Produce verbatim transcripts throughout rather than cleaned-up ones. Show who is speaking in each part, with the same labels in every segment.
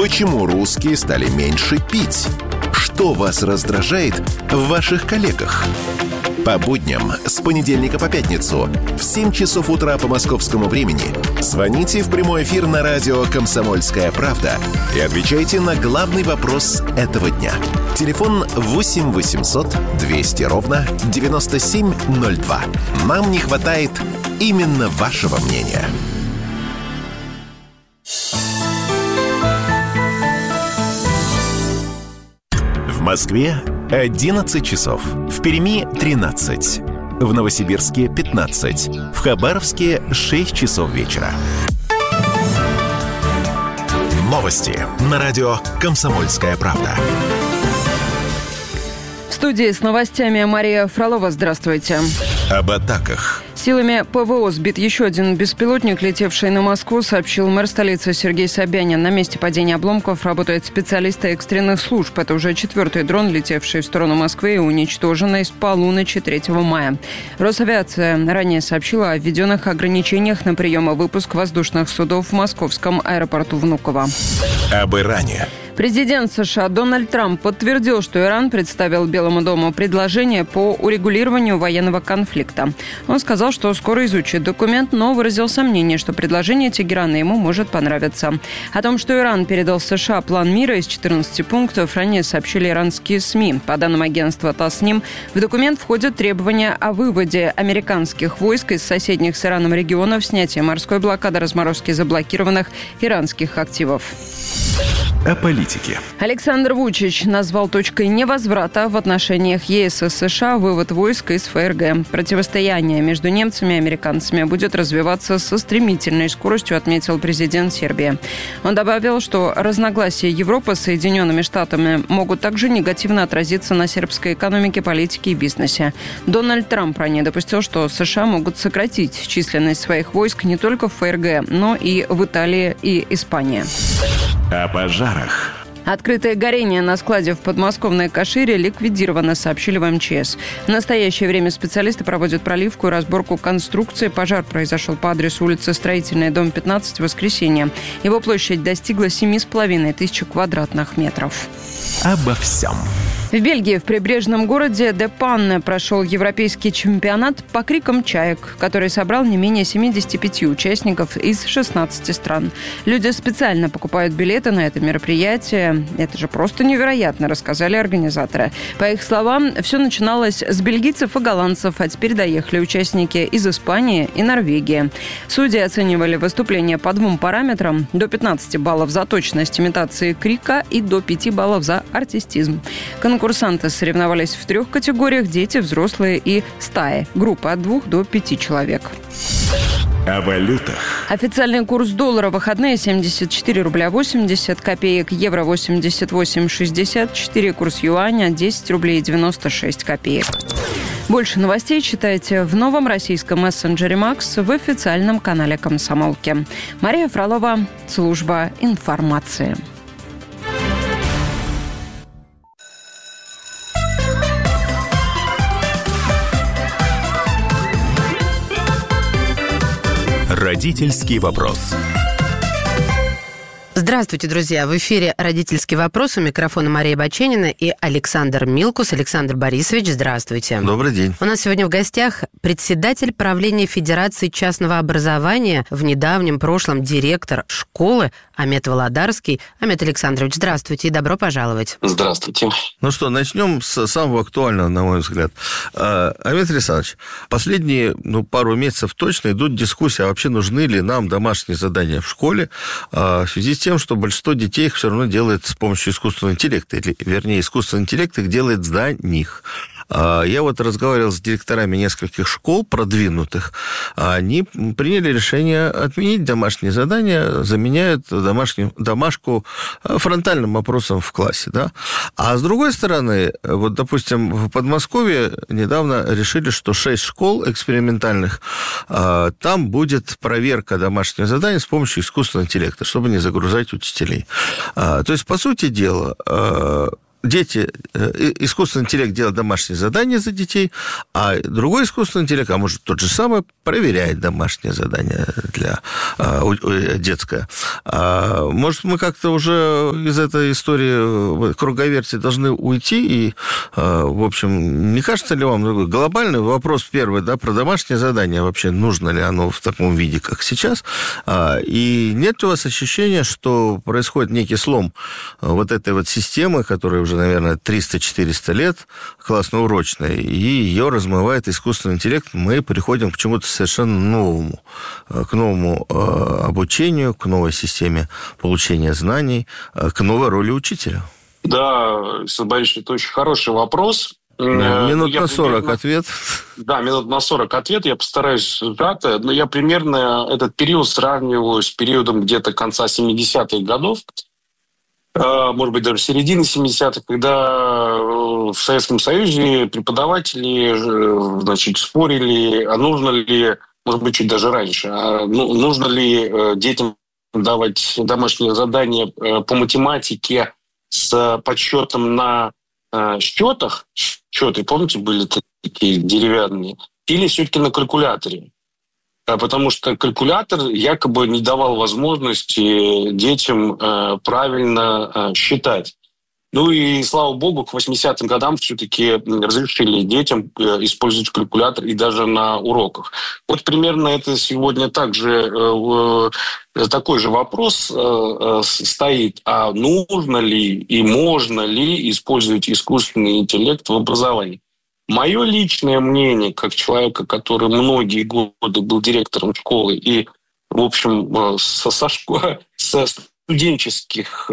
Speaker 1: Почему русские стали меньше пить? Что вас раздражает в ваших коллегах? По будням с понедельника по пятницу в семь часов утра по московскому времени звоните в прямой эфир на радио «Комсомольская правда» и отвечайте на главный вопрос этого дня. Телефон восемь восемьсот двести ровно девяносто семь ноль два. Нам не хватает именно вашего мнения. В Москве одиннадцать часов, в Перми тринадцать, в Новосибирске пятнадцать, в Хабаровске шесть часов вечера. Новости на радио «Комсомольская правда».
Speaker 2: В студии с новостями Мария Фролова. Здравствуйте.
Speaker 1: Об атаках.
Speaker 2: Силами ПВО сбит еще один беспилотник, летевший на Москву, сообщил мэр столицы Сергей Собянин. На месте падения обломков работают специалисты экстренных служб. Это уже четвертый дрон, летевший в сторону Москвы и уничтоженный с полуночи третьего мая. Росавиация ранее сообщила о введенных ограничениях на прием и выпуск воздушных судов в московском аэропорту Внуково.
Speaker 1: Об Иране.
Speaker 2: Президент США Дональд Трамп подтвердил, что Иран представил Белому дому предложение по урегулированию военного конфликта. Он сказал, что скоро изучит документ, но выразил сомнение, что предложение Тегерана ему может понравиться. О том, что Иран передал США план мира из четырнадцати пунктов, ранее сообщили иранские СМИ. По данным агентства Тасним, в документ входят требования о выводе американских войск из соседних с Ираном регионов, снятия морской блокады, разморозки заблокированных иранских активов.
Speaker 1: О политике.
Speaker 2: Александр Вучич назвал точкой невозврата в отношениях ЕС и США вывод войск из ФРГ. Противостояние между немцами и американцами будет развиваться со стремительной скоростью, отметил президент Сербии. Он добавил, что разногласия Европы с Соединенными Штатами могут также негативно отразиться на сербской экономике, политике и бизнесе. Дональд Трамп ранее допустил, что США могут сократить численность своих войск не только в ФРГ, но и в Италии и Испании.
Speaker 1: О пожарах.
Speaker 2: Открытое горение на складе в подмосковной Кашире ликвидировано, сообщили в эм че эс. В настоящее время специалисты проводят проливку и разборку конструкции. Пожар произошел по адресу улица Строительная, дом пятнадцать, Воскресенье. Его площадь достигла семь с половиной тысяч квадратных метров.
Speaker 1: Обо всем.
Speaker 2: В Бельгии, в прибрежном городе Де Панне, прошел европейский чемпионат по крикам чаек, который собрал не менее семидесяти пяти участников из шестнадцати стран. Люди специально покупают билеты на это мероприятие. Это же просто невероятно, рассказали организаторы. По их словам, все начиналось с бельгийцев и голландцев, а теперь доехали участники из Испании и Норвегии. Судьи оценивали выступления по двум параметрам: до пятнадцати баллов за точность имитации крика и до пяти баллов за артистизм. Конкурсанты соревновались в трех категориях: дети, взрослые и стаи. Группа от двух до пяти человек.
Speaker 1: О валютах.
Speaker 2: Официальный курс доллара в выходные семьдесят четыре рубля восемьдесят копеек, евро восемьдесят восемь шестьдесят четыре, курс юаня десять рублей девяносто шесть копеек. Больше новостей читайте в новом российском мессенджере Макс в официальном канале Комсомолки. Мария Фролова, служба информации.
Speaker 1: Родительский вопрос.
Speaker 3: Здравствуйте, друзья! В эфире «Родительский вопрос». У микрофона Мария Баченина и Александр Милкус. Александр Борисович, здравствуйте.
Speaker 4: Добрый день.
Speaker 3: У нас сегодня в гостях председатель правления Федерации частного образования, в недавнем прошлом директор школы Амет Володарский. Амет Александрович, здравствуйте и добро пожаловать.
Speaker 5: Здравствуйте.
Speaker 4: Ну что, начнем с самого актуального, на мой взгляд. Амет Александрович, последние ну, пару месяцев точно идут дискуссии, а вообще нужны ли нам домашние задания в школе в связи с тем, что большинство детей их все равно делает с помощью искусственного интеллекта, или, вернее, искусственный интеллект их делает за них. Я вот разговаривал с директорами нескольких школ продвинутых, они приняли решение отменить домашние задания, заменяют домашнюю, домашку фронтальным опросом в классе, да. А с другой стороны, вот, допустим, в Подмосковье недавно решили, что шесть школ экспериментальных, там будет проверка домашних заданий с помощью искусственного интеллекта, чтобы не загружать учителей. То есть, по сути дела, дети, искусственный интеллект делает домашние задания за детей, а другой искусственный интеллект, а может тот же самый, проверяет домашнее задание для детское. А может, мы как-то уже из этой истории круговерти должны уйти? И, в общем, не кажется ли вам глобальный вопрос первый, да, про домашнее задание, вообще нужно ли оно в таком виде, как сейчас? И нет ли у вас ощущения, что происходит некий слом вот этой вот системы, которая уже, наверное, триста-четыреста лет, классно урочная, и ее размывает искусственный интеллект, мы приходим к чему-то совершенно новому, к новому обучению, к новой системе получения знаний, к новой роли учителя?
Speaker 5: Да, Александр Борисович, это очень хороший вопрос.
Speaker 4: Ну, минут
Speaker 5: я
Speaker 4: на сорок
Speaker 5: примерно...
Speaker 4: ответ.
Speaker 5: Да, минут на сорок ответ. Я постараюсь сжато. Но я примерно этот период сравниваю с периодом где-то конца семидесятых годов, может быть, даже середины семидесятых, когда в Советском Союзе преподаватели, значит, спорили, а нужно ли, может быть, чуть даже раньше, а нужно ли детям давать домашние задания по математике с подсчетом на счетах, счеты, помните, были такие деревянные, или все-таки на калькуляторе? Потому что калькулятор якобы не давал возможности детям правильно считать. Ну и, слава богу, к восьмидесятым годам все-таки разрешили детям использовать калькулятор и даже на уроках. Вот примерно это сегодня также такой же вопрос стоит, а нужно ли и можно ли использовать искусственный интеллект в образовании? Мое личное мнение, как человека, который многие годы был директором школы и, в общем, со, со, школ... со студенческих...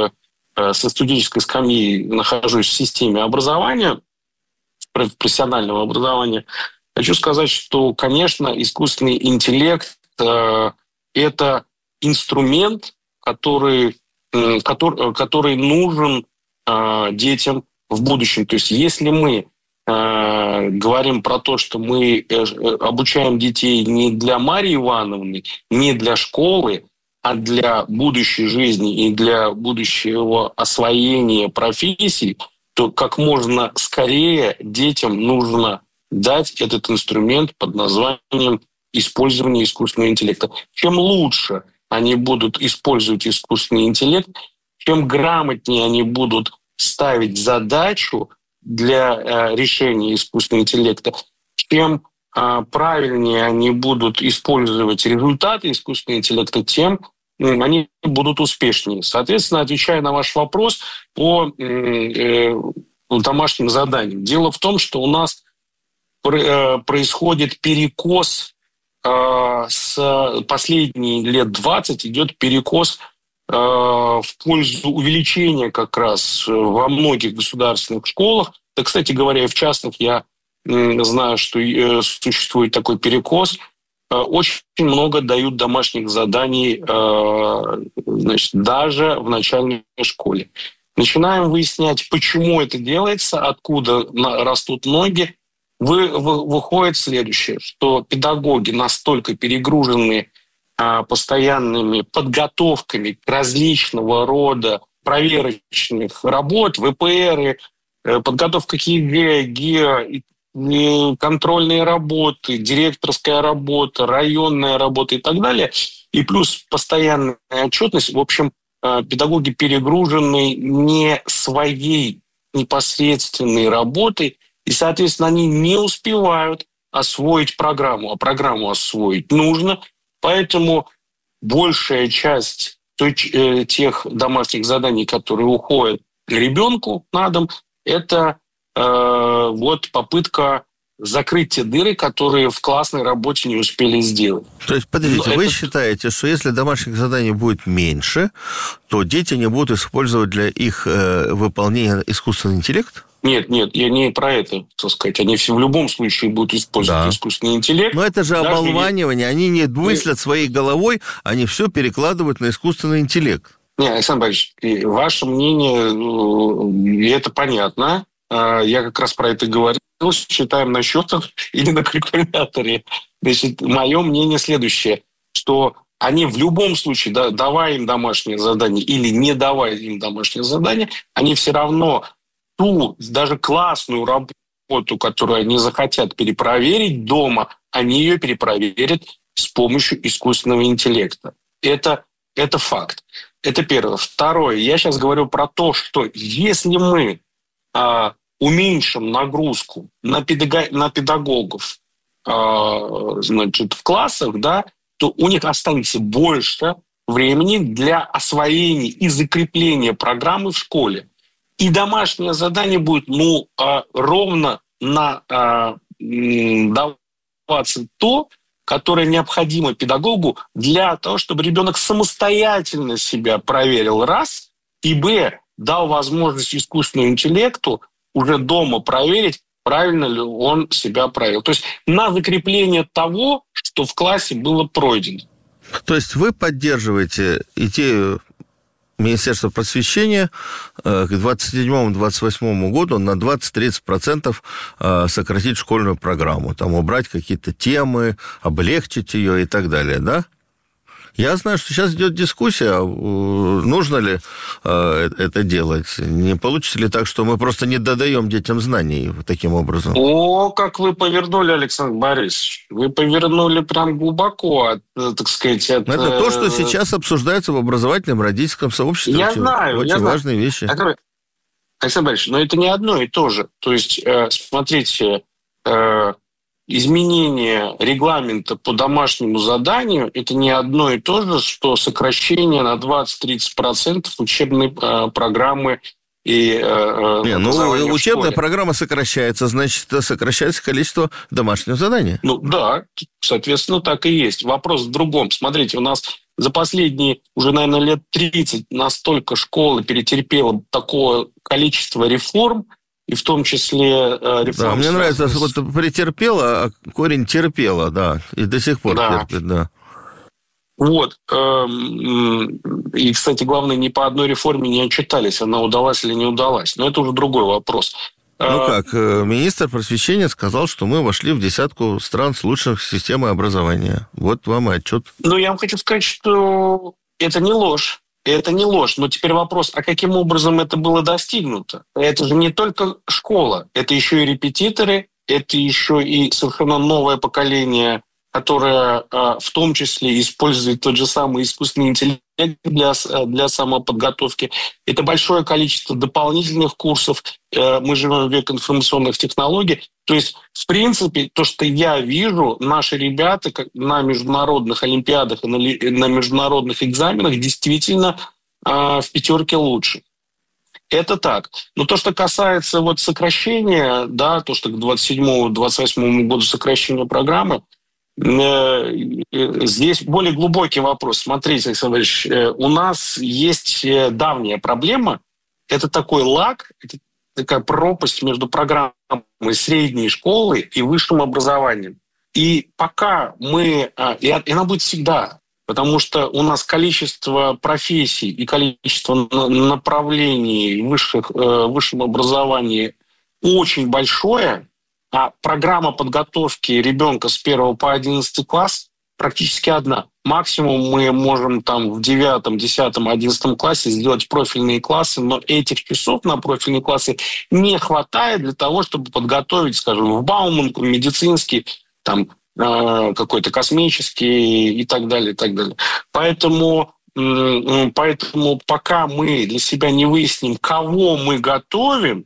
Speaker 5: со студенческой скамьи нахожусь в системе образования, профессионального образования, хочу сказать, что, конечно, искусственный интеллект э, – это инструмент, который, э, который, который нужен э, детям в будущем. То есть если мы э, говорим про то, что мы э, обучаем детей не для Марии Ивановны, не для школы, а для будущей жизни и для будущего освоения профессий, то как можно скорее детям нужно дать этот инструмент под названием использование искусственного интеллекта. Чем лучше они будут использовать искусственный интеллект, чем грамотнее они будут ставить задачу для э, решения искусственного интеллекта, чем э, правильнее они будут использовать результаты искусственного интеллекта, тем они будут успешнее. Соответственно, отвечая на ваш вопрос по э, домашним заданиям. Дело в том, что у нас э, происходит перекос э, с последние лет двадцать, идет перекос э, в пользу увеличения как раз во многих государственных школах. Да, кстати говоря, и в частных я э, знаю, что э, существует такой перекос. Очень много дают домашних заданий, значит, даже в начальной школе. Начинаем выяснять, почему это делается, откуда растут ноги. Вы, вы, выходит следующее, что педагоги настолько перегружены постоянными подготовками к различного рода проверочных работ, вэ пэ эры, подготовка к ЕГЭ, ГИА и контрольные работы, директорская работа, районная работа и так далее. И плюс постоянная отчетность. В общем, педагоги перегружены не своей непосредственной работой, и, соответственно, они не успевают освоить программу. А программу освоить нужно. Поэтому большая часть тех домашних заданий, которые уходят ребенку на дом, это вот попытка закрыть те дыры, которые в классной работе не успели сделать.
Speaker 4: То есть, подождите,
Speaker 5: Но
Speaker 4: вы
Speaker 5: это...
Speaker 4: считаете, что если домашних заданий будет меньше, то дети не будут использовать для их э, выполнения искусственный интеллект?
Speaker 5: Нет, нет, я не про это, так сказать. Они все в любом случае будут использовать да. искусственный интеллект.
Speaker 4: Но это же оболванивание. Они не мыслят своей головой, они все перекладывают на искусственный интеллект.
Speaker 5: Нет, Александр Борисович, ваше мнение, это понятно. Я как раз про это говорил. Считаем на счетах или на калькуляторе. Значит, мое мнение следующее, что они в любом случае, да, давая им домашнее задание или не давая им домашнее задание, они все равно ту, даже классную работу, которую они захотят перепроверить дома, они ее перепроверят с помощью искусственного интеллекта. Это, это факт. Это первое. Второе. Я сейчас говорю про то, что если мы а, уменьшим нагрузку на, педагог, на педагогов а, значит, в классах, да, то у них останется больше времени для освоения и закрепления программы в школе. И домашнее задание будет ну, а, ровно на а, даваться то, которое необходимо педагогу для того, чтобы ребенок самостоятельно себя проверил, раз, и, б, дал возможность искусственному интеллекту уже дома проверить, правильно ли он себя проверил. То есть на закрепление того, что в классе было пройдено.
Speaker 4: То есть вы поддерживаете идею Министерства просвещения к двадцать седьмому — двадцать восьмому году на двадцать-тридцать процентов сократить школьную программу, там убрать какие-то темы, облегчить ее и так далее, да? Я знаю, что сейчас идет дискуссия, нужно ли это делать. Не получится ли так, что мы просто не додаем детям знаний таким образом?
Speaker 5: О, как вы повернули, Александр Борисович. Вы повернули прям глубоко, от, так сказать, от...
Speaker 4: Это то, что сейчас обсуждается в образовательном родительском сообществе.
Speaker 5: Я
Speaker 4: очень,
Speaker 5: знаю,
Speaker 4: очень
Speaker 5: я
Speaker 4: важные
Speaker 5: знаю.
Speaker 4: вещи.
Speaker 5: Александр Борисович, но это не одно и то же. То есть, смотрите... Изменение регламента по домашнему заданию – это не одно и то же, что сокращение на двадцать-тридцать процентов учебной э, программы и э,
Speaker 4: не, ну, учебная программа сокращается, значит, сокращается количество домашнего задания.
Speaker 5: Ну да, соответственно, так и есть. Вопрос в другом. Смотрите, у нас за последние уже, наверное, лет тридцать настолько школа перетерпела такое количество реформ, и в том числе э, реформа...
Speaker 4: Да, мне нравится, с... вот претерпела, а корень терпела, да, и до сих пор да. терпит, да.
Speaker 5: Вот. И, кстати, главное, ни по одной реформе не отчитались, она удалась или не удалась. Но это уже другой вопрос.
Speaker 4: Ну как, министр просвещения сказал, что мы вошли в десятку стран с лучших системой образования. Вот вам и отчет.
Speaker 5: Ну, я вам хочу сказать, что это не ложь. Это не ложь. Но теперь вопрос, а каким образом это было достигнуто? Это же не только школа. Это еще и репетиторы, это еще и совершенно новое поколение, которое в том числе использует тот же самый искусственный интеллект для, для самоподготовки. Это большое количество дополнительных курсов. Мы живем в век информационных технологий. То есть, в принципе, то, что я вижу, наши ребята на международных олимпиадах и на, на международных экзаменах действительно э, в пятерке лучше. Это так. Но то, что касается вот сокращения, да, то, что к двадцать седьмому — двадцать восьмому году сокращения программы, э, здесь более глубокий вопрос. Смотрите, Александр Ильич, э, у нас есть давняя проблема. Это такой лаг, это такая пропасть между программой средней школы и высшим образованием. И пока мы... И она будет всегда, потому что у нас количество профессий и количество направлений в высших, высшем образовании очень большое, а программа подготовки ребенка с первого по одиннадцатый класс практически одна. Максимум мы можем там в девятом, десятом, одиннадцатом классе сделать профильные классы, но этих часов на профильные классы не хватает для того, чтобы подготовить, скажем, в Бауманку, медицинский, там, э, какой-то космический и так далее, и так далее. Поэтому, э, поэтому пока мы для себя не выясним, кого мы готовим,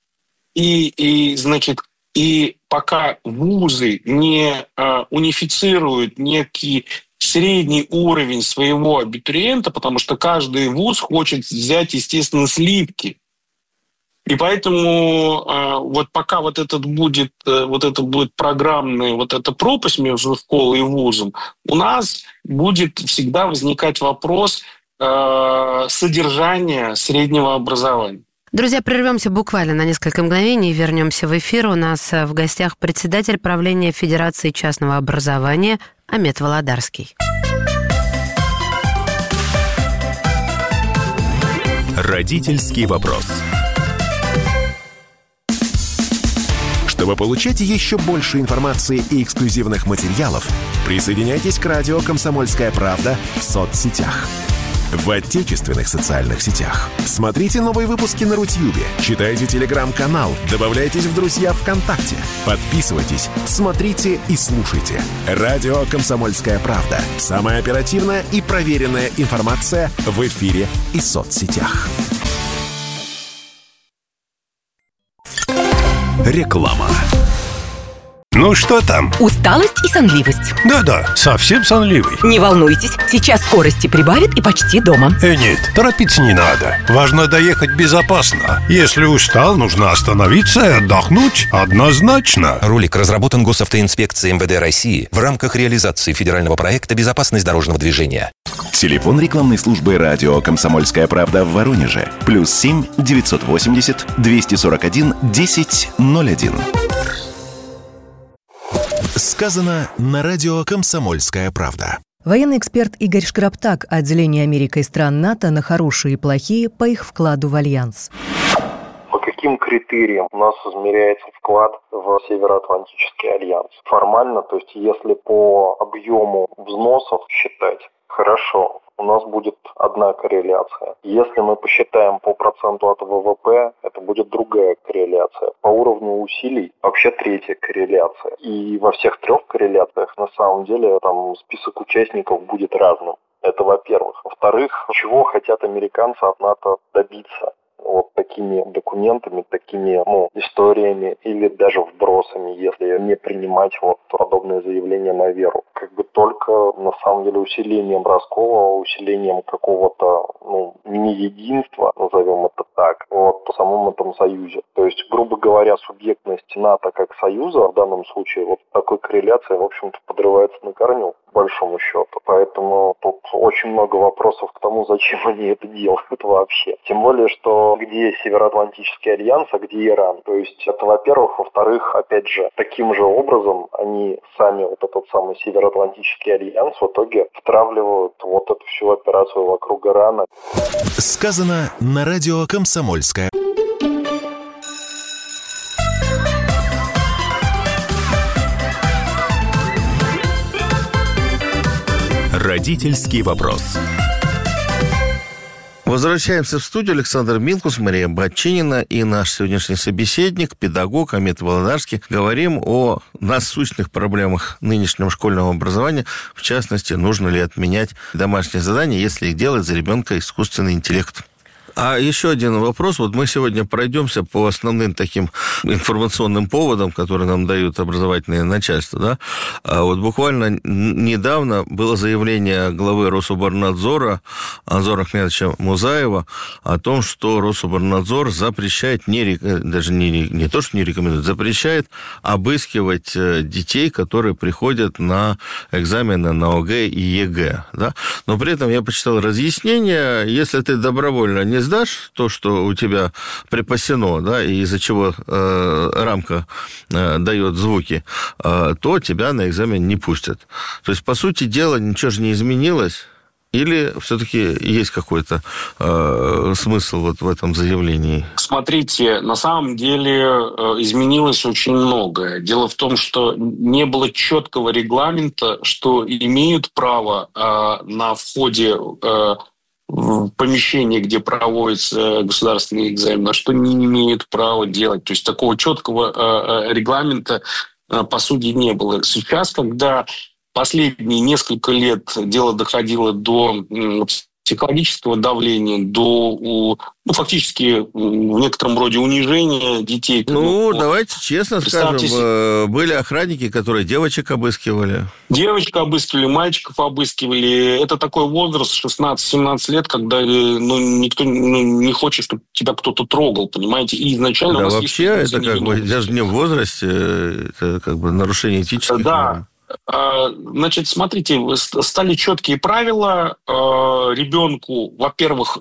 Speaker 5: и, и значит, и пока вузы не э, унифицируют некий средний уровень своего абитуриента, потому что каждый вуз хочет взять, естественно, сливки. И поэтому э, вот пока вот этот будет, э, вот это будет программная вот эта пропасть между школой и вузом, у нас будет всегда возникать вопрос э, содержания среднего образования.
Speaker 3: Друзья, прервемся буквально на несколько мгновений и вернемся в эфир. У нас в гостях председатель правления Федерации частного образования Амет Володарский.
Speaker 1: Родительский вопрос. Чтобы получать еще больше информации и эксклюзивных материалов, присоединяйтесь к радио «Комсомольская правда» в соцсетях. в отечественных социальных сетях. Смотрите новые выпуски на Рутьюбе, читайте телеграм-канал, добавляйтесь в друзья ВКонтакте, подписывайтесь, смотрите и слушайте. Радио «Комсомольская правда». Самая оперативная и проверенная информация в эфире и соцсетях. Реклама.
Speaker 6: Ну что там?
Speaker 7: Усталость и сонливость.
Speaker 6: Да-да, совсем сонливый.
Speaker 7: Не волнуйтесь, сейчас скорости прибавит и почти дома.
Speaker 6: Э, нет, торопиться не надо. Важно доехать безопасно. Если устал, нужно остановиться и отдохнуть однозначно.
Speaker 8: Ролик разработан Госавтоинспекцией эм вэ дэ России в рамках реализации федерального проекта «Безопасность дорожного движения».
Speaker 1: Телефон рекламной службы радио «Комсомольская правда» в Воронеже. Плюс семь девятьсот восемьдесят двести сорок один десять ноль один. Сказано на радио «Комсомольская правда».
Speaker 9: Военный эксперт Игорь Шкраптак, отделение Америка и стран НАТО на хорошие и плохие по их вкладу в альянс.
Speaker 10: По каким критериям у нас измеряется вклад в Североатлантический альянс? Формально, то есть если по объему взносов считать, хорошо, у нас будет одна корреляция. Если мы посчитаем по проценту от вэ вэ пэ, это будет другая корреляция. По уровню усилий вообще третья корреляция. И во всех трех корреляциях на самом деле там список участников будет разным. Это во-первых. Во-вторых, чего хотят американцы от НАТО добиться? Вот такими документами, такими ну, историями или даже вбросами, если не принимать вот подобные заявления на веру. Как бы только, на самом деле, усилением раскола, усилением какого-то, ну, не-единства, назовем это так, вот, в самом этом союзе. То есть, грубо говоря, субъектность НАТО как союза в данном случае, вот такой корреляция, в общем-то, подрывается на корню, по большому счету. Поэтому тут очень много вопросов к тому, зачем они это делают вообще. Тем более, что где Североатлантический альянс, а где Иран. То есть это, во-первых. Во-вторых, опять же, таким же образом они сами, вот этот самый Североатлантический альянс, в итоге втравливают вот эту всю операцию вокруг Ирана.
Speaker 1: Сказано на радио «Комсомольская». Родительский вопрос.
Speaker 4: Возвращаемся в студию. Александр Минкус, Мария Бачинина и наш сегодняшний собеседник, педагог Амет Володарский. Говорим о насущных проблемах нынешнего школьного образования. В частности, нужно ли отменять домашние задания, если их делает за ребенка искусственный интеллект. А еще один вопрос. Вот мы сегодня пройдемся по основным таким информационным поводам, которые нам дают образовательное начальство, да? А вот буквально недавно было заявление главы Рособорнадзора Анзора Ахмедовича Музаева о том, что Рособорнадзор запрещает, не, даже не, не то, что не рекомендует, запрещает обыскивать детей, которые приходят на экзамены на о гэ и е гэ, да? Но при этом я почитал разъяснение, если ты добровольно не сдашь то, что у тебя припасено, да, и из-за чего э, рамка э, дает звуки, э, то тебя на экзамен не пустят. То есть, по сути дела, ничего же не изменилось, или все-таки есть какой-то э, смысл вот в этом заявлении? Смотрите,
Speaker 5: на самом деле э, изменилось очень многое. Дело в том, что не было четкого регламента, что имеют право э, на входе э, в помещении, где проводится государственный экзамен, а что не имеют права делать. То есть такого четкого э, регламента, э, по сути, не было. Сейчас, когда последние несколько лет дело доходило до э, психологического давления, до ну, фактически в некотором роде унижения детей.
Speaker 4: Ну, ну давайте честно скажем, себе. Были охранники, которые девочек обыскивали.
Speaker 5: Девочек обыскивали, мальчиков обыскивали. Это такой возраст, шестнадцать-семнадцать лет, когда ну, никто ну, не хочет, чтобы тебя кто-то трогал, понимаете? И изначально...
Speaker 4: Да,
Speaker 5: у нас
Speaker 4: вообще
Speaker 5: есть
Speaker 4: это как бы даже не в возрасте, это как бы нарушение этических
Speaker 5: да.
Speaker 4: норм.
Speaker 5: Значит, смотрите, стали четкие правила. Ребенку, во-первых,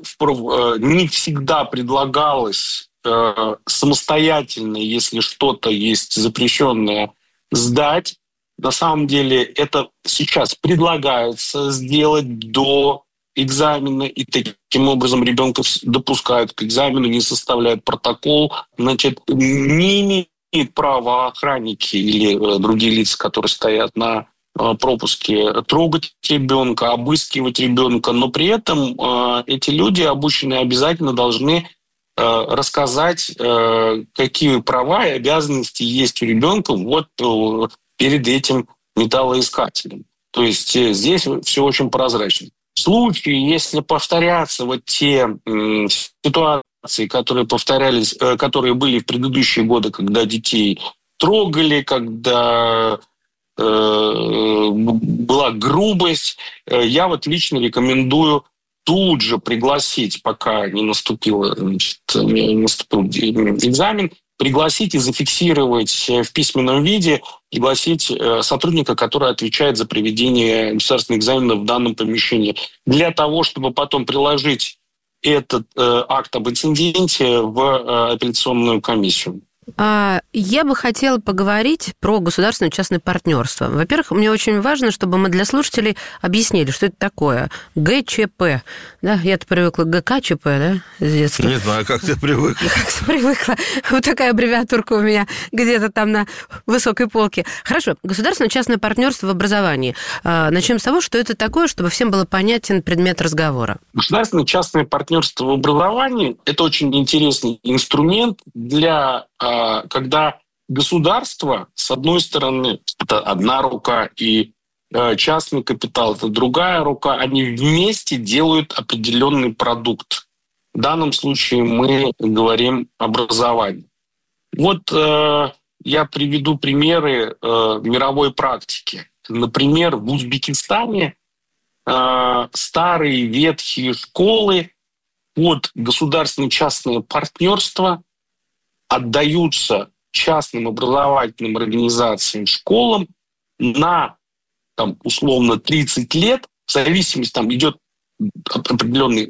Speaker 5: не всегда предлагалось самостоятельно, если что-то есть запрещенное, сдать. На самом деле это сейчас предлагается сделать до экзамена, и таким образом ребенка допускают к экзамену, не составляют протокол. Значит, не имеют имеют право охранники или другие лица, которые стоят на пропуске, трогать ребенка, обыскивать ребенка, но при этом эти люди, обученные, обязательно должны рассказать, какие права и обязанности есть у ребенка вот перед этим металлоискателем. То есть здесь все очень прозрачно. В случае, если повторятся вот те ситуации, которые повторялись, которые были в предыдущие годы, когда детей трогали, когда э, была грубость, я вот лично рекомендую тут же пригласить, пока не наступило, значит, не наступил экзамен, пригласить и зафиксировать в письменном виде, пригласить сотрудника, который отвечает за проведение государственных экзаменов в данном помещении, для того, чтобы потом приложить этот э, акт об инциденте в э, апелляционную комиссию.
Speaker 3: Я бы хотела поговорить про государственное частное партнерство. Во-первых, мне очень важно, чтобы мы для слушателей объяснили, что это такое. ГЧП. Да, я-то привыкла к ГКЧП, да, с детства.
Speaker 4: Не знаю, как ты привыкла.
Speaker 3: Как ты привыкла. Вот такая аббревиатурка у меня где-то там на высокой полке. Хорошо, государственное частное партнерство в образовании. Начнем с того, что это такое, чтобы всем было понятен предмет разговора.
Speaker 5: Государственное частное партнерство в образовании – это очень интересный инструмент для... когда государство, с одной стороны, это одна рука, и частный капитал – это другая рука, они вместе делают определенный продукт. В данном случае мы говорим образование. Вот э, я приведу примеры э, мировой практики. Например, в Узбекистане э, старые ветхие школы под государственное частное партнерство отдаются частным образовательным организациям, школам на, там, условно, тридцать лет, в зависимости, там идет определенный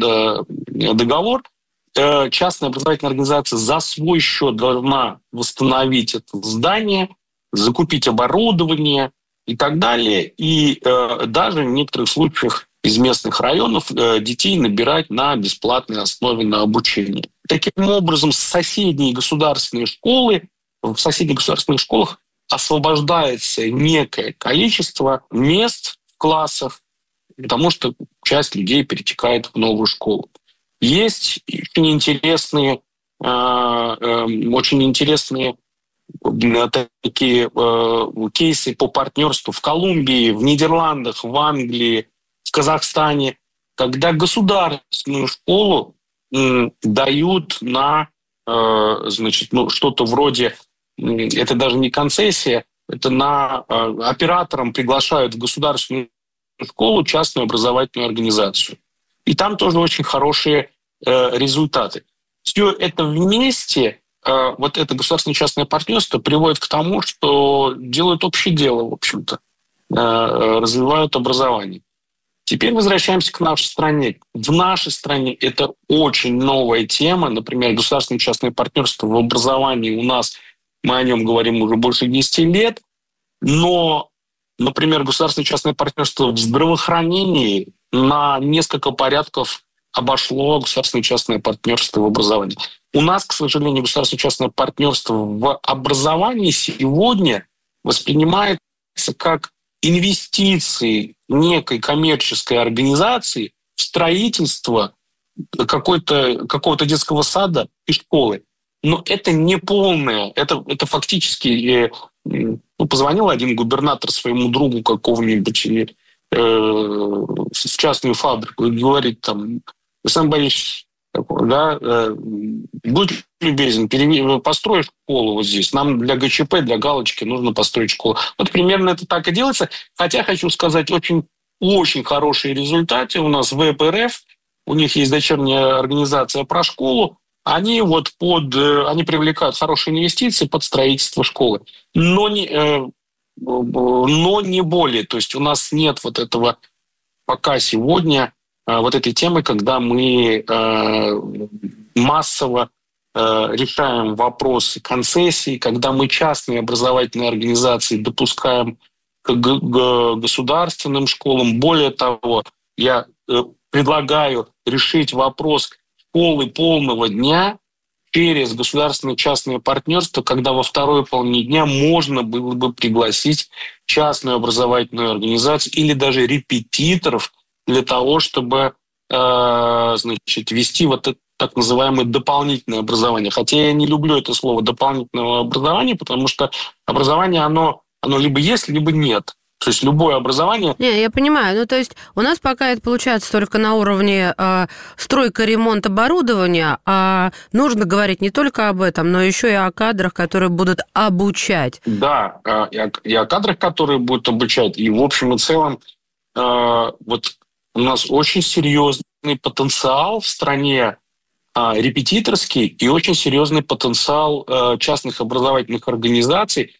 Speaker 5: э, договор, э, частная образовательная организация за свой счет должна восстановить это здание, закупить оборудование и так далее, и э, даже в некоторых случаях из местных районов э, детей набирать на бесплатной основе на обучение. Таким образом, соседние государственные школы, в соседних государственных школах освобождается некое количество мест в классах, потому что часть людей перетекает в новую школу. Есть очень интересные, э, э, очень интересные э, такие э, кейсы по партнерству в Колумбии, в Нидерландах, в Англии, в Казахстане, когда государственную школу э, дают на э, значит, ну, что-то вроде, э, это даже не концессия, это на э, операторам приглашают в государственную школу частную образовательную организацию. И там тоже очень хорошие э, результаты. Все это вместе, э, вот это государственное частное партнерство приводит к тому, что делают общее дело, в общем-то, э, развивают образование. Теперь возвращаемся к нашей стране. В нашей стране это очень новая тема. Например, государственное частное партнерство в образовании у нас, мы о нем говорим уже больше десяти лет, но, например, государственное частное партнерство в здравоохранении на несколько порядков обошло государственное частное партнерство в образовании. У нас, к сожалению, государственное частное партнерство в образовании сегодня воспринимается как инвестиции некой коммерческой организации в строительство какой-то, какого-то детского сада и школы. Но это не полное, это, это фактически... Ну, позвонил один губернатор своему другу какого-нибудь или э, в частную фабрику и говорит там: Александр Борисович, да, э, будь любезен, переме... построй школу вот здесь. Нам для ГЧП, для галочки нужно построить школу. Вот примерно это так и делается. Хотя, хочу сказать, очень, очень хорошие результаты. У нас в ВПРФ, у них есть дочерняя организация про школу. Они вот под, они привлекают хорошие инвестиции под строительство школы, но не, но не более. То есть у нас нет вот этого пока сегодня вот этой темы, когда мы массово решаем вопросы концессий, когда мы частные образовательные организации допускаем к государственным школам. Более того, я предлагаю решить вопрос школы полного дня, через государственное частное партнерство, когда во второй половине дня можно было бы пригласить частную образовательную организацию или даже репетиторов для того, чтобы э, значит, вести вот это так называемое дополнительное образование. Хотя я не люблю это слово дополнительного образования, потому что образование, оно, оно либо есть, либо нет. То есть любое образование...
Speaker 3: Не, я понимаю. Ну, то есть у нас пока это получается только на уровне э, стройка, ремонт, оборудования, а нужно говорить не только об этом, но еще и о кадрах, которые будут обучать.
Speaker 5: Да, и о, и о кадрах, которые будут обучать. И в общем и целом э, вот у нас очень серьезный потенциал в стране э, репетиторский и очень серьезный потенциал э, частных образовательных организаций,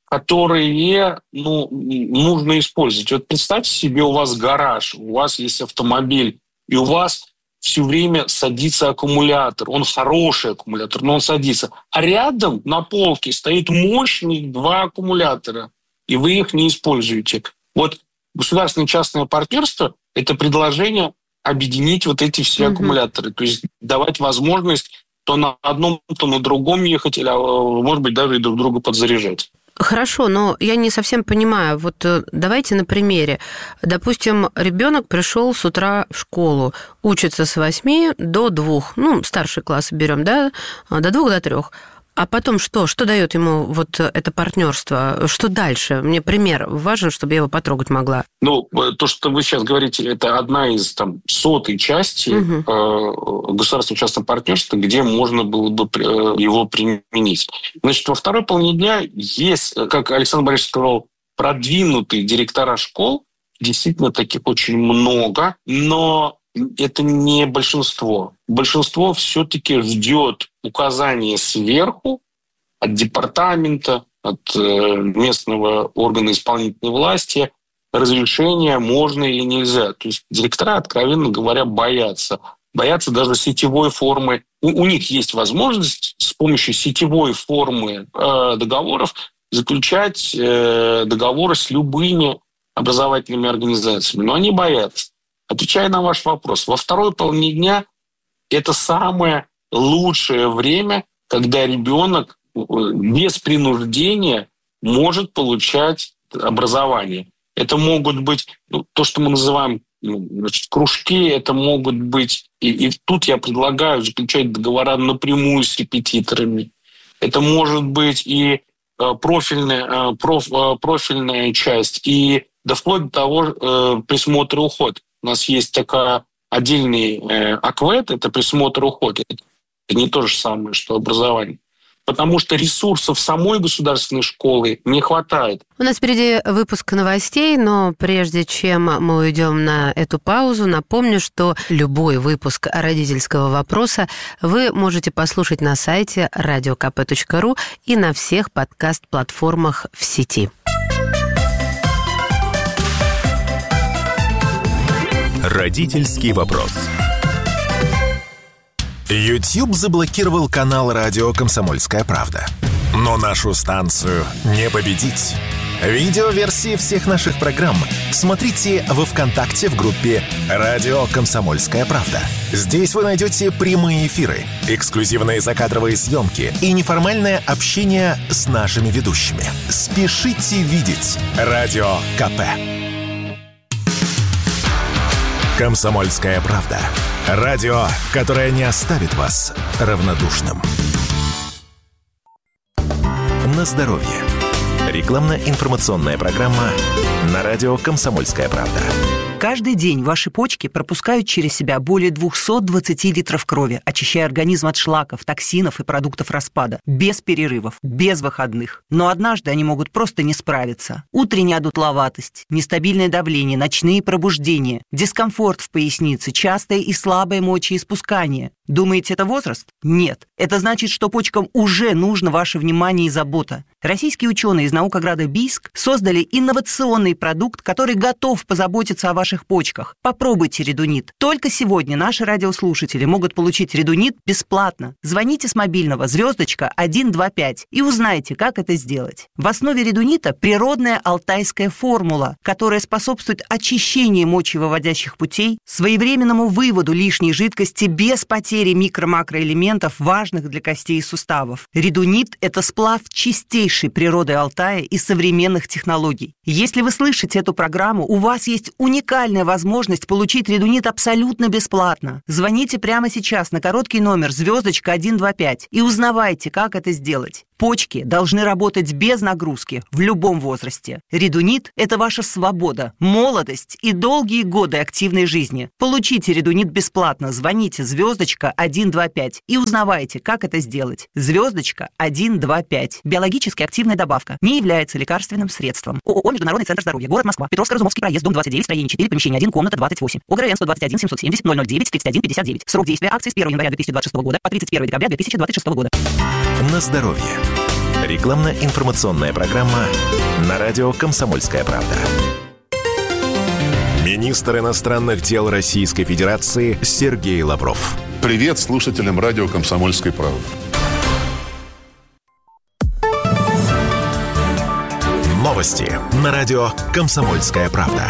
Speaker 5: которые ну, нужно использовать. Вот представьте себе, у вас гараж, у вас есть автомобиль, и у вас все время садится аккумулятор. Он хороший аккумулятор, но он садится. А рядом на полке стоит мощные два аккумулятора, и вы их не используете. Вот государственное частное партнерство – это предложение объединить вот эти все mm-hmm. аккумуляторы, то есть давать возможность то на одном, то на другом ехать, или, может быть, даже и друг друга подзаряжать.
Speaker 3: Хорошо, но я не совсем понимаю. Вот давайте на примере. Допустим, ребенок пришел с утра в школу, учится с восьми до двух, ну, старший класс берем, да, до двух, до трех. А потом что? Что дает ему вот это партнерство? Что дальше? Мне пример важен, чтобы я его потрогать могла.
Speaker 5: Ну, то, что вы сейчас говорите, это одна из там сотой части угу. э, государственного частного партнерства, где можно было бы его применить. Значит, во второй половине дня есть, как Александр Борисович сказал, продвинутые директора школ. Действительно, таких очень много, но это не большинство. Большинство все-таки ждет указания сверху от департамента, от местного органа исполнительной власти, разрешения можно или нельзя. То есть директора, откровенно говоря, боятся. Боятся даже сетевой формы. У, у них есть возможность с помощью сетевой формы э, договоров заключать э, договоры с любыми образовательными организациями. Но они боятся. Отвечая на ваш вопрос, во второй половине дня это самое лучшее время, когда ребенок без принуждения может получать образование. Это могут быть ну, то, что мы называем ну, значит, кружки, это могут быть... И, и тут я предлагаю заключать договора напрямую с репетиторами. Это может быть и профильная, проф, профильная часть, и да вплоть до того присмотр и уход. У нас есть такая отдельный э, АКВЭД, это присмотр, уход. Это не то же самое, что образование. Потому что ресурсов самой государственной школы не хватает.
Speaker 3: У нас впереди выпуск новостей, но прежде чем мы уйдем на эту паузу, напомню, что любой выпуск «Родительского вопроса» вы можете послушать на сайте радио ка пэ точка ру и на всех подкаст-платформах в сети.
Speaker 1: Родительский вопрос. YouTube заблокировал канал радио «Комсомольская правда». Но нашу станцию не победить. Видеоверсии всех наших программ смотрите во ВКонтакте в группе «Радио Комсомольская правда». Здесь вы найдете прямые эфиры, эксклюзивные закадровые съемки и неформальное общение с нашими ведущими. Спешите видеть Радио КП. «Комсомольская правда». Радио, которое не оставит вас равнодушным. На здоровье. Рекламно-информационная программа на радио «Комсомольская правда».
Speaker 11: Каждый день ваши почки пропускают через себя более двести двадцать литров крови, очищая организм от шлаков, токсинов и продуктов распада. Без перерывов, без выходных. Но однажды они могут просто не справиться. Утренняя дутловатость, нестабильное давление, ночные пробуждения, дискомфорт в пояснице, частое и слабое мочеиспускание. Думаете, это возраст? Нет. Это значит, что почкам уже нужно ваше внимание и забота. Российские ученые из наукограда Бийск создали инновационный продукт, который готов позаботиться о ваших почках. Попробуйте редунит. Только сегодня наши радиослушатели могут получить редунит бесплатно. Звоните с мобильного звездочка сто двадцать пять и узнайте, как это сделать. В основе редунита природная алтайская формула, которая способствует очищению мочевыводящих путей, своевременному выводу лишней жидкости без потери потери микро-макроэлементов, важных для костей и суставов. Редунит – это сплав чистейшей природы Алтая и современных технологий. Если вы слышите эту программу, у вас есть уникальная возможность получить редунит абсолютно бесплатно. Звоните прямо сейчас на короткий номер звездочка один два пять и узнавайте, как это сделать. Почки должны работать без нагрузки в любом возрасте. Редунит – это ваша свобода, молодость и долгие годы активной жизни. Получите редунит бесплатно. Звоните звездочка один два пять и узнавайте, как это сделать. Звездочка один два пять. Биологически активная добавка. Не является лекарственным средством. ООО «Международный центр здоровья». Город Москва. Петровско-Разумовский проезд, дом двадцать девять, строение четыре, помещение один, комната двадцать восемь. ОГРН сто двадцать один семьсот семьдесят ноль ноль девять тридцать один пятьдесят девять. Срок действия акции с первого января две тысячи двадцать шестого года по тридцать первого декабря две тысячи двадцать шестого года.
Speaker 1: На здоровье. Рекламно-информационная программа на радио «Комсомольская правда». Министр иностранных дел Российской Федерации Сергей Лавров.
Speaker 12: Привет слушателям радио «Комсомольской правды».
Speaker 1: Новости на радио «Комсомольская правда».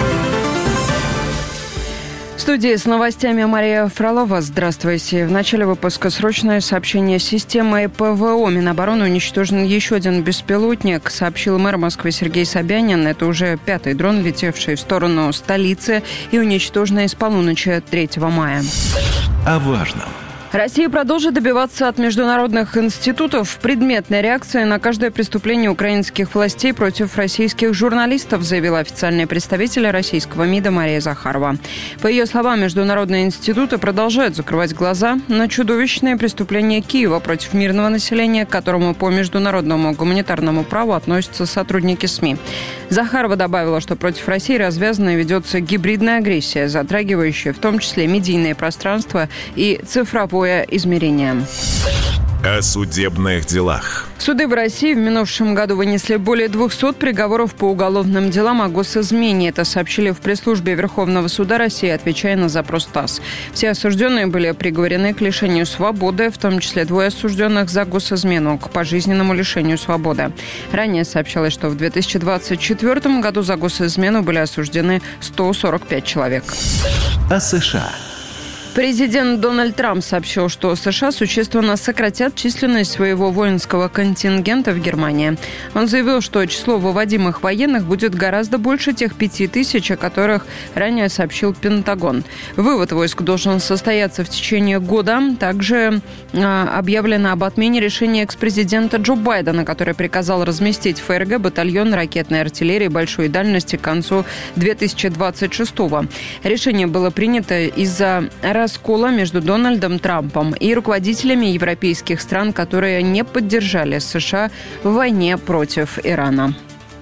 Speaker 2: В студии с новостями Мария Фролова. Здравствуйте. В начале выпуска срочное сообщение системы ПВО. Минобороны уничтожен еще один беспилотник, сообщил мэр Москвы Сергей Собянин. Это уже пятый дрон, летевший в сторону столицы и уничтоженный с полуночи третьего мая.
Speaker 1: О важном.
Speaker 2: Россия продолжит добиваться от международных институтов предметной реакции на каждое преступление украинских властей против российских журналистов, заявила официальный представитель российского МИДа Мария Захарова. По ее словам, международные институты продолжают закрывать глаза на чудовищные преступления Киева против мирного населения, к которому по международному гуманитарному праву относятся сотрудники СМИ. Захарова добавила, что против России развязана и ведется гибридная агрессия, затрагивающая в том числе медийное пространство и цифровое измерение.
Speaker 1: О судебных делах.
Speaker 2: Суды в России в минувшем году вынесли более двухсот приговоров по уголовным делам о госизмене. Это сообщили в пресс-службе Верховного суда России, отвечая на запрос ТАСС. Все осужденные были приговорены к лишению свободы, в том числе двое осужденных за госизмену, к пожизненному лишению свободы. Ранее сообщалось, что в две тысячи двадцать четвёртом году за госизмену были осуждены сто сорок пять человек.
Speaker 1: О США.
Speaker 2: Президент Дональд Трамп сообщил, что США существенно сократят численность своего воинского контингента в Германии. Он заявил, что число выводимых военных будет гораздо больше тех пяти тысяч, о которых ранее сообщил Пентагон. Вывод войск должен состояться в течение года. Также а, объявлено об отмене решения экс-президента Джо Байдена, который приказал разместить в ФРГ батальон ракетной артиллерии большой дальности к концу две тысячи двадцать шестого. Решение было принято из-за раскола между Дональдом Трампом и руководителями европейских стран, которые не поддержали США в войне против Ирана.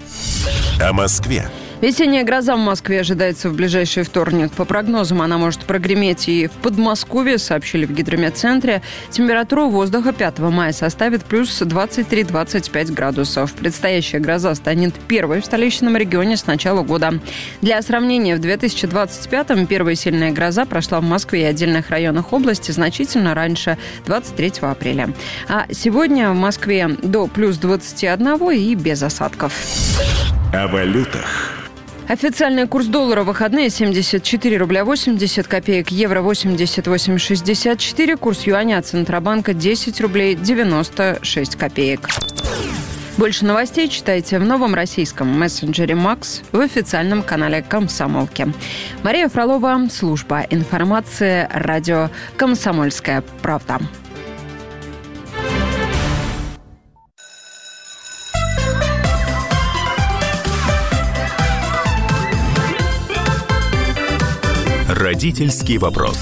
Speaker 1: О Москве.
Speaker 2: Весенняя гроза в Москве ожидается в ближайший вторник. По прогнозам, она может прогреметь и в Подмосковье, сообщили в гидрометцентре. Температура воздуха пятого мая составит плюс двадцать три - двадцать пять градусов. Предстоящая гроза станет первой в столичном регионе с начала года. Для сравнения, в две тысячи двадцать пятом первая сильная гроза прошла в Москве и отдельных районах области значительно раньше, двадцать третьего апреля. А сегодня в Москве до плюс двадцати одного и без осадков.
Speaker 1: О валютах.
Speaker 2: Официальный курс доллара в выходные семьдесят четыре рубля восемьдесят копеек, евро восемьдесят восемь шестьдесят четыре, курс юаня Центробанка десять рублей девяносто шесть копеек. Больше новостей читайте в новом российском мессенджере «Макс» в официальном канале «Комсомолки». Мария Фролова, служба информации, радио «Комсомольская правда».
Speaker 1: Родительский вопрос.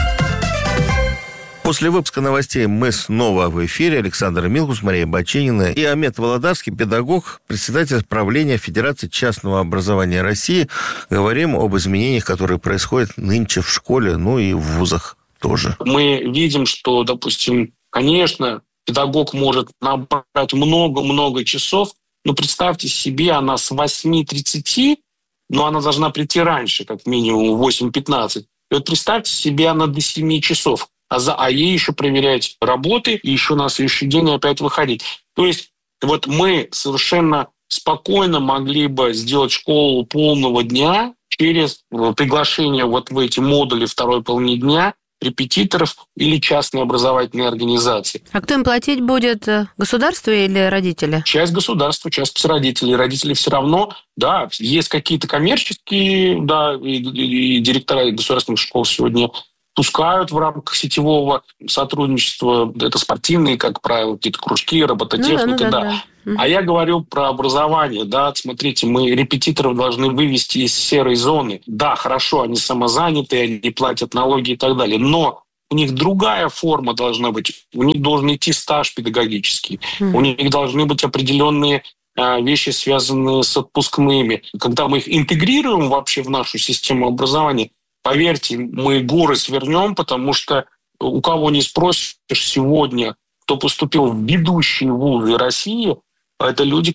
Speaker 4: После выпуска новостей мы снова в эфире. Александр Милкус, Мария Баченина и Амет Володарский, педагог, председатель правления Федерации частного образования России. Говорим об изменениях, которые происходят нынче в школе, ну и в вузах тоже.
Speaker 5: Мы видим, что, допустим, конечно, педагог может набрать много-много часов, но представьте себе, она с восьми тридцати, но она должна прийти раньше, как минимум в восемь пятнадцать. И вот представьте себе, она до семи часов, а, за, а ей еще проверять работы, и еще на следующий день опять выходить. То есть вот мы совершенно спокойно могли бы сделать школу полного дня через приглашение вот в эти модули второй половины дня репетиторов или частные образовательные организации.
Speaker 3: А кто им платить будет? Государство или родители?
Speaker 5: Часть государства, часть родителей. Родители все равно, да, есть какие-то коммерческие, да, и, и, и директора государственных школ сегодня пускают в рамках сетевого сотрудничества. Это спортивные, как правило, какие-то кружки, робототехника, ну, да. Ну, да, да. Да. А я говорю про образование, да, смотрите, мы репетиторов должны вывести из серой зоны. Да, хорошо, они самозанятые, они платят налоги и так далее, но у них другая форма должна быть. У них должен идти стаж педагогический, mm. у них должны быть определенные а, вещи, связанные с отпускными. Когда мы их интегрируем вообще в нашу систему образования, поверьте, мы горы свернем, потому что у кого не спросишь сегодня, кто поступил в ведущие вузы России, это люди,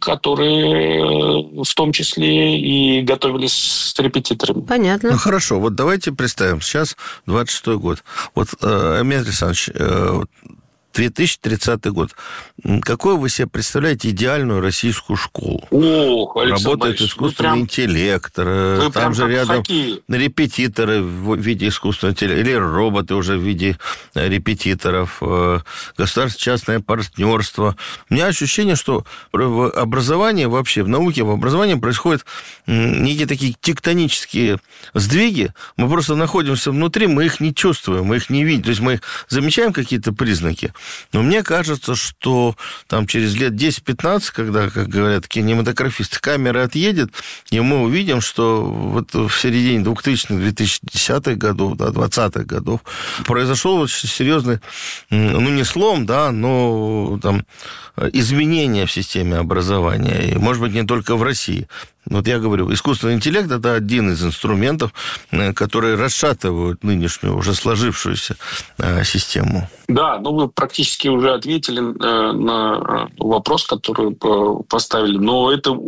Speaker 5: которые в том числе и готовились с репетиторами.
Speaker 3: Понятно.
Speaker 4: Ну, хорошо. Вот давайте представим. Сейчас двадцать шестой год. Вот, э, Дмитрий Александрович, э, две тысячи тридцатый год. Какой вы себе представляете идеальную российскую школу?
Speaker 5: Ох,
Speaker 4: работает искусственный прям, интеллект, там же рядом репетиторы в виде искусственного интеллекта, или роботы уже в виде репетиторов, государственно-частное партнерство. У меня ощущение, что в образовании вообще, в науке, в образовании происходят некие такие тектонические сдвиги. Мы просто находимся внутри, мы их не чувствуем, мы их не видим. То есть мы замечаем какие-то признаки. Но мне кажется, что там через лет десять-пятнадцать, когда, как говорят кинематографисты, камера отъедет, и мы увидим, что вот в середине двухтысячных, две тысячи десятых годов, да, двадцатых годов произошел очень серьезный, ну, не слом, да, но там изменения в системе образования. И, может быть, не только в России. Вот я говорю, искусственный интеллект – это один из инструментов, которые расшатывают нынешнюю, уже сложившуюся систему.
Speaker 5: Да, ну вы практически уже ответили на вопрос, который поставили. Но это,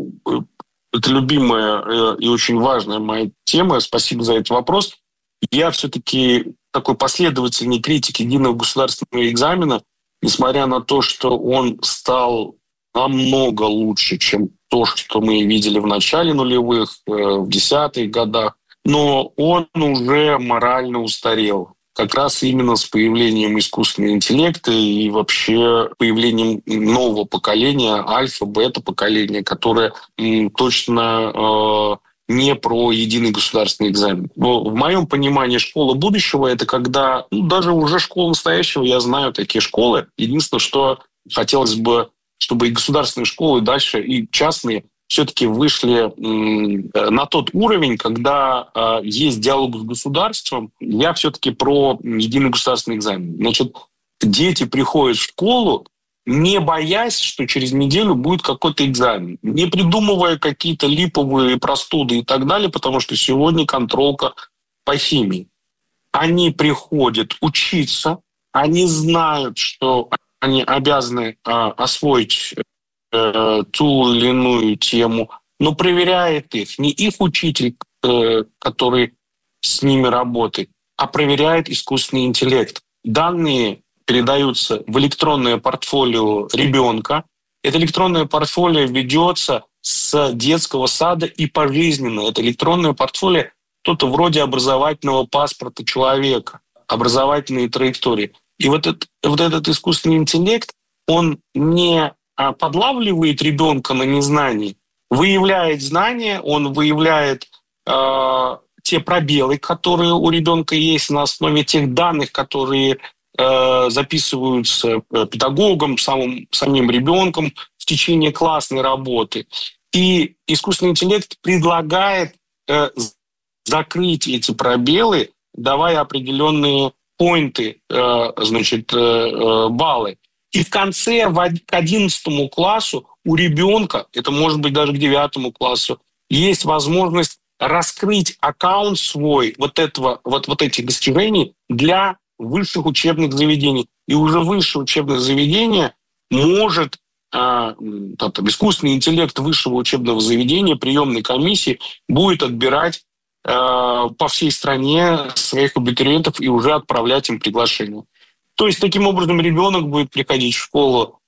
Speaker 5: это любимая и очень важная моя тема. Спасибо за этот вопрос. Я все-таки такой последовательный критик единого государственного экзамена, несмотря на то, что он стал намного лучше, чем то, что мы видели в начале нулевых, в десятых годах, но он уже морально устарел. Как раз именно с появлением искусственного интеллекта и вообще появлением нового поколения, альфа, бета поколения, которое м, точно э, не про единый государственный экзамен. Но в моем понимании школа будущего – это когда, ну, даже уже школа настоящего, я знаю такие школы. Единственное, что хотелось бы, чтобы и государственные школы дальше, и частные все-таки вышли на тот уровень, когда есть диалог с государством. Я все-таки про единый государственный экзамен. Значит, дети приходят в школу, не боясь, что через неделю будет какой-то экзамен, не придумывая какие-то липовые простуды и так далее, потому что сегодня контролка по химии. Они приходят учиться, они знают, что они обязаны э, освоить э, ту или иную тему, но проверяет их не их учитель, э, который с ними работает, а проверяет искусственный интеллект. Данные передаются в электронное портфолио ребенка. Это электронное портфолио ведется с детского сада и пожизненно. Это электронное портфолио что-то вроде образовательного паспорта человека, образовательные траектории. И вот этот, вот этот искусственный интеллект, он не подлавливает ребенка на незнании, выявляет знания, он выявляет э, те пробелы, которые у ребенка есть на основе тех данных, которые э, записываются педагогом, самым, самим ребенком в течение классной работы. И искусственный интеллект предлагает э, закрыть эти пробелы, давая определенные поинты, значит, баллы. И в конце, к одиннадцатому классу у ребенка, это может быть даже к девятому классу, есть возможность раскрыть аккаунт свой вот, этого, вот, вот этих достижений для высших учебных заведений. И уже высшее учебное заведение может, там, искусственный интеллект высшего учебного заведения, приемной комиссии будет отбирать по всей стране своих абитуриентов и уже отправлять им приглашение. То есть, таким образом, ребенок будет приходить в школу,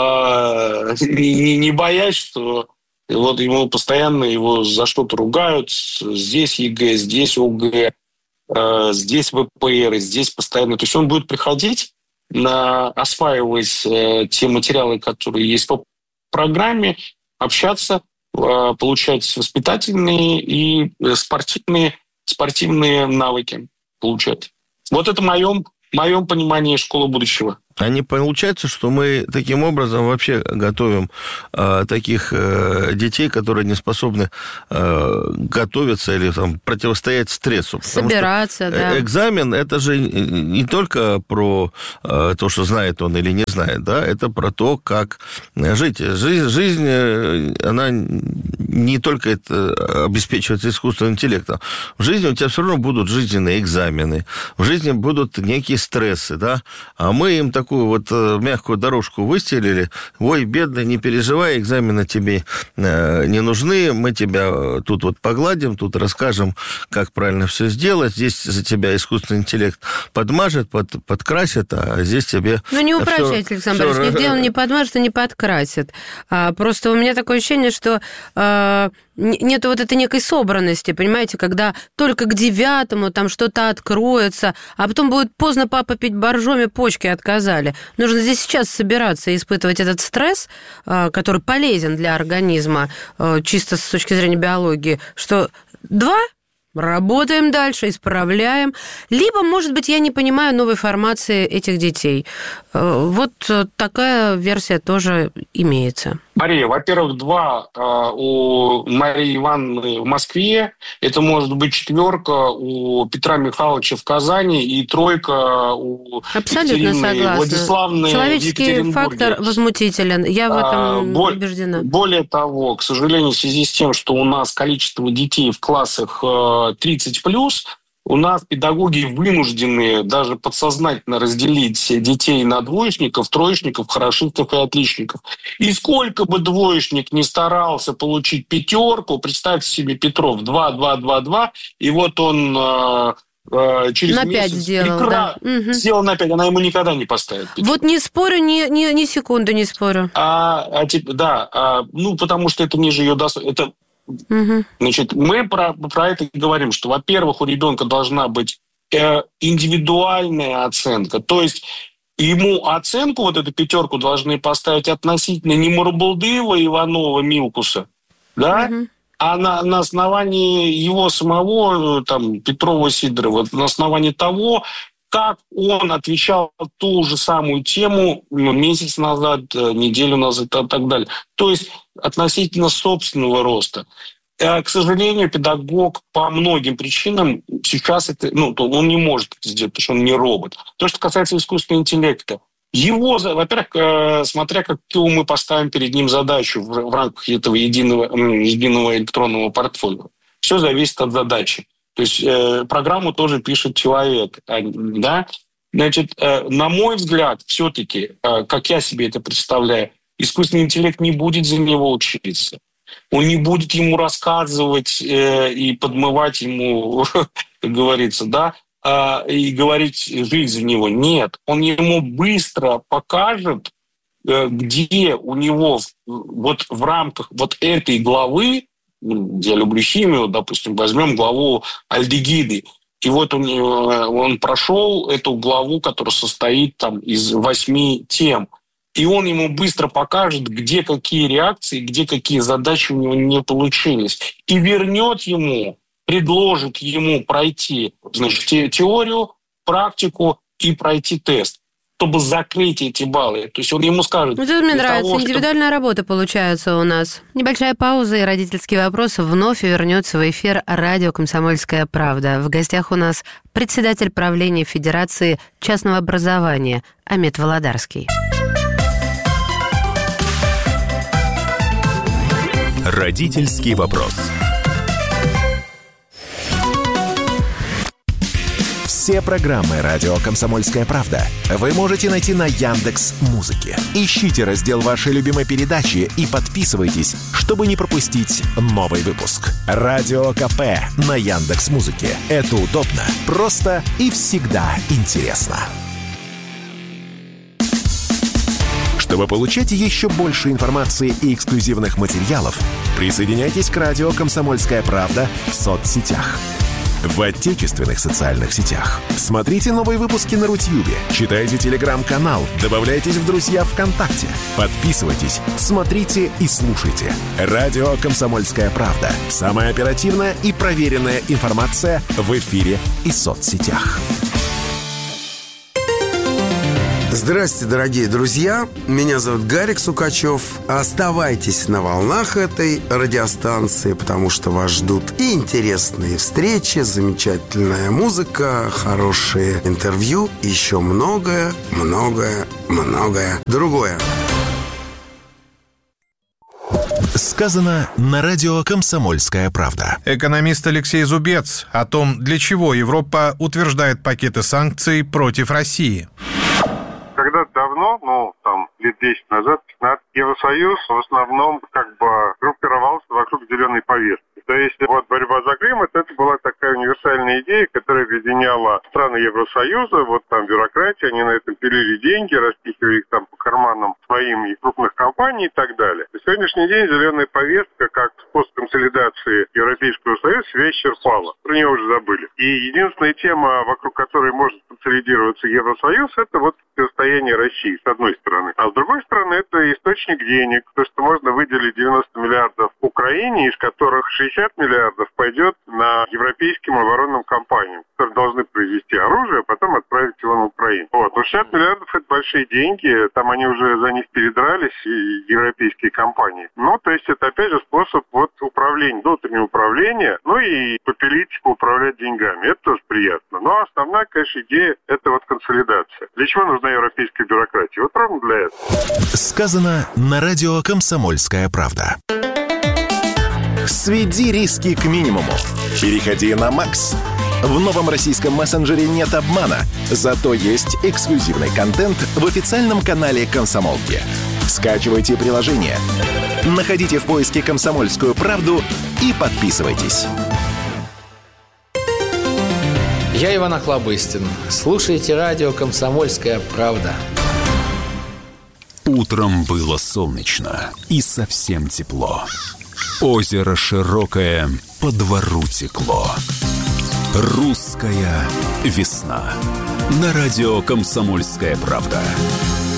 Speaker 5: э, не, не боясь, что вот ему постоянно его за что-то ругают, здесь ЕГЭ, здесь ОГЭ. э, здесь вэ пэ эр, здесь постоянно. То есть он будет приходить, на, осваивать э, те материалы, которые есть по программе, общаться, э, получать воспитательные и спортивные, спортивные навыки получать. Вот это в моем, в моем понимании школы будущего.
Speaker 4: А не получается, что мы таким образом вообще готовим э, таких э, детей, которые не способны э, готовиться или там, противостоять стрессу?
Speaker 3: Собираться, да.
Speaker 4: Экзамен – это же не только про э, то, что знает он или не знает, да, это про то, как жить. Жизнь, жизнь она не только это обеспечивается искусственным интеллектом. В жизни у тебя все равно будут жизненные экзамены, в жизни будут некие стрессы, да, а мы им так такую вот мягкую дорожку выстелили. Ой, бедный, не переживай, экзамены тебе не нужны, мы тебя тут вот погладим, тут расскажем, как правильно все сделать. Здесь за тебя искусственный интеллект подмажет, под, подкрасит, а здесь тебе...
Speaker 3: Ну, не упрощайте,
Speaker 4: все,
Speaker 3: Александр Борисович,
Speaker 4: все...
Speaker 3: нигде он не подмажет и не подкрасит. А, просто у меня такое ощущение, что... А... Нету вот этой некой собранности, понимаете, когда только к девятому там что-то откроется, а потом будет поздно папа пить боржоми, почки отказали. Нужно здесь сейчас собираться и испытывать этот стресс, который полезен для организма, чисто с точки зрения биологии, что два... Работаем дальше, исправляем. Либо, может быть, я не понимаю новой формации этих детей. Вот такая версия тоже имеется.
Speaker 5: Мария, во-первых, два у Марии Ивановны в Москве, это может быть четверка у Петра Михайловича в Казани и тройка у
Speaker 3: Абсолютно
Speaker 5: Екатерины Владиславовны в
Speaker 3: Человеческий
Speaker 5: Екатеринбурге.
Speaker 3: фактор возмутителен. Я в этом
Speaker 5: Боль,
Speaker 3: убеждена.
Speaker 5: Более того, к сожалению, в связи с тем, что у нас количество детей в классах тридцать плюс, у нас педагоги вынуждены даже подсознательно разделить детей на двоечников, троечников, хорошистов и отличников. И сколько бы двоечник ни старался получить пятерку, представьте себе, Петров два, два, два, два, и вот он э, э, через
Speaker 3: на
Speaker 5: месяц
Speaker 3: пять сделал,
Speaker 5: прекра...
Speaker 3: да. Угу.
Speaker 5: сделал на пять, она ему никогда не поставит пятерку.
Speaker 3: Вот не спорю, ни, ни, ни секунды не спорю.
Speaker 5: А, а, типа, да, а, ну потому что это ниже ее досуга. Это
Speaker 3: Угу.
Speaker 5: Значит, мы про, про это говорим, что, во-первых, у ребенка должна быть э, индивидуальная оценка, то есть ему оценку, вот эту пятерку, должны поставить относительно не Марбулдыева, Иванова, Милкуса, да, угу. а на, на основании его самого, там, Петрова, Сидорова, на основании того, как он отвечал ту же самую тему месяц назад, неделю назад и так далее. То есть относительно собственного роста. К сожалению, педагог по многим причинам сейчас это, ну, он не может это сделать, потому что он не робот. То, что касается искусственного интеллекта, его, во-первых, смотря какую мы поставим перед ним задачу в, в рамках этого единого, единого электронного портфолио, все зависит от задачи. То есть э, программу тоже пишет человек, да? Значит, э, на мой взгляд, все-таки, э, как я себе это представляю, искусственный интеллект не будет за него учиться. Он не будет ему рассказывать э, и подмывать ему, как говорится, да, э, и говорить жизнь в него. Нет, он ему быстро покажет, э, где у него вот в рамках вот этой главы, я люблю химию, допустим, возьмем главу альдегиды. И вот он, он прошел эту главу, которая состоит там из восьми тем. И он ему быстро покажет, где какие реакции, где какие задачи у него не получились. И вернет ему, предложит ему пройти, значит, теорию, практику и пройти тест, чтобы закрыть эти баллы. То есть он ему скажет...
Speaker 3: Вот это мне нравится.
Speaker 5: Того,
Speaker 3: Индивидуальная что... работа получается у нас. Небольшая пауза, и родительский вопрос вновь вернется в эфир радио «Комсомольская правда». В гостях у нас председатель правления Федерации частного образования Амет Володарский.
Speaker 1: Родительский вопрос. Все программы «Радио Комсомольская правда» вы можете найти на Яндекс.Музыке. Ищите раздел вашей любимой передачи и подписывайтесь, чтобы не пропустить новый выпуск. Радио КП на Яндекс.Музыке. Это удобно, просто и всегда интересно. Чтобы получать еще больше информации и эксклюзивных материалов, присоединяйтесь к радио «Комсомольская правда» в соцсетях. в отечественных социальных сетях. Смотрите новые выпуски на Рутьюбе, читайте телеграм-канал, добавляйтесь в друзья ВКонтакте, подписывайтесь, смотрите и слушайте. Радио «Комсомольская правда». Самая оперативная и проверенная информация в эфире и соцсетях.
Speaker 13: Здравствуйте, дорогие друзья. Меня зовут Гарик Сукачев. Оставайтесь на волнах этой радиостанции, потому что вас ждут и интересные встречи, замечательная музыка, хорошие интервью, и еще многое, многое, многое другое.
Speaker 1: Сказано на радио «Комсомольская правда».
Speaker 14: Экономист Алексей Зубец о том, для чего Европа утверждает пакеты санкций против России.
Speaker 15: Когда-то давно, ну, там, лет десять назад, пятнадцать, Евросоюз в основном как бы группировался вокруг зеленой повестки. То есть вот борьба за климат, это была такая универсальная идея, которая объединяла страны Евросоюза, вот там бюрократия, они на этом пилили деньги, распихивали их там по карманам своим и крупных компаний и так далее. На сегодняшний день зеленая повестка, как способ консолидации Европейского Союза, себя исчерпала. Про нее уже забыли. И единственная тема, вокруг которой может консолидироваться Евросоюз, это вот состояние России, с одной стороны. А с другой стороны, это источник денег, то, что можно выделить девяносто миллиардов Украине, из которых шестьдесят миллиардов пойдет на европейским оборонным компаниям, которые должны произвести оружие, а потом отправить его на Украину. Вот. Но шестьдесят миллиардов – это большие деньги, там они уже за них передрались, и европейские компании. Ну, то есть это, опять же, способ вот управления, внутреннего управления, ну и попилить, управлять деньгами. Это тоже приятно. Но основная, конечно, идея – это вот консолидация. Для чего нужна европейская бюрократия? Вот ровно для этого.
Speaker 1: Сказано на радио «Комсомольская правда». Сведи риски к минимуму. Переходи на Макс. В новом российском мессенджере нет обмана, зато есть эксклюзивный контент в официальном канале «Комсомолки». Скачивайте приложение, находите в поиске «Комсомольскую правду» и подписывайтесь.
Speaker 16: Я Иван Охлобыстин. Слушайте радио «Комсомольская правда».
Speaker 17: Утром было солнечно и совсем тепло. Озеро широкое, по двору текло. Русская весна. На радио «Комсомольская правда».